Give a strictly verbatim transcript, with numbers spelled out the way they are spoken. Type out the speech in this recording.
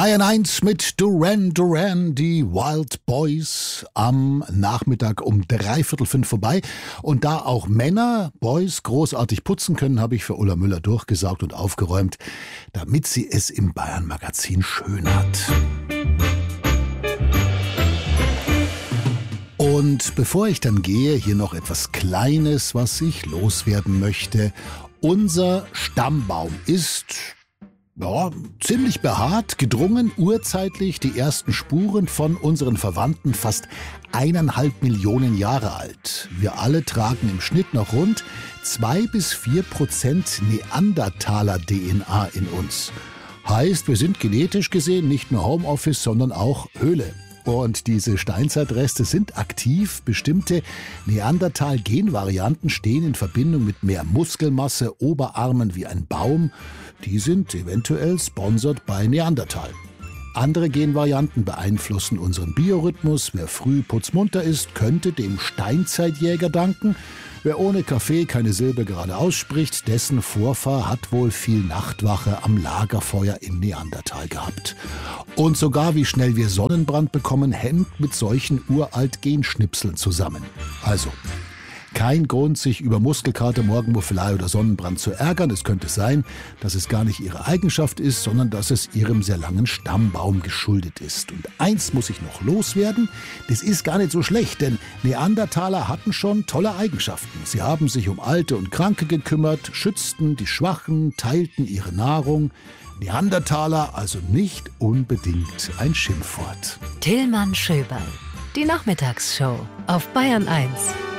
Bayern eins mit Duran Duran, die Wild Boys, am Nachmittag um dreiviertel fünf vorbei. Und da auch Männer, Boys, großartig putzen können, habe ich für Ulla Müller durchgesaugt und aufgeräumt, damit sie es im Bayern-Magazin schön hat. Und bevor ich dann gehe, hier noch etwas Kleines, was ich loswerden möchte. Unser Stammbaum ist... Ja, ziemlich behaart, gedrungen, urzeitlich die ersten Spuren von unseren Verwandten fast eineinhalb Millionen Jahre alt. Wir alle tragen im Schnitt noch rund zwei bis vier Prozent Neandertaler-D N A in uns. Heißt, wir sind genetisch gesehen nicht nur Homeoffice, sondern auch Höhle. Und diese Steinzeitreste sind aktiv. Bestimmte Neandertal-Genvarianten stehen in Verbindung mit mehr Muskelmasse, Oberarmen wie ein Baum. Die sind eventuell sponsored bei Neandertal. Andere Genvarianten beeinflussen unseren Biorhythmus. Wer früh putzmunter ist, könnte dem Steinzeitjäger danken. Wer ohne Kaffee keine Silbe gerade ausspricht, dessen Vorfahr hat wohl viel Nachtwache am Lagerfeuer im Neandertal gehabt. Und sogar wie schnell wir Sonnenbrand bekommen, hängt mit solchen uralt Genschnipseln zusammen. Also, kein Grund, sich über Muskelkater, Morgenmuffelei oder Sonnenbrand zu ärgern. Es könnte sein, dass es gar nicht ihre Eigenschaft ist, sondern dass es ihrem sehr langen Stammbaum geschuldet ist. Und eins muss ich noch loswerden, das ist gar nicht so schlecht, denn Neandertaler hatten schon tolle Eigenschaften. Sie haben sich um Alte und Kranke gekümmert, schützten die Schwachen, teilten ihre Nahrung. Neandertaler also nicht unbedingt ein Schimpfwort. Tillmann Schöberl, die Nachmittagsshow auf Bayern eins.